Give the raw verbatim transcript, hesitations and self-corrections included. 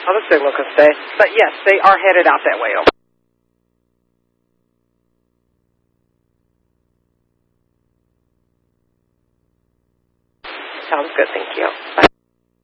Oh, the signal could stay. But yes, they are headed out that way. Over. Sounds good, thank you. Bye.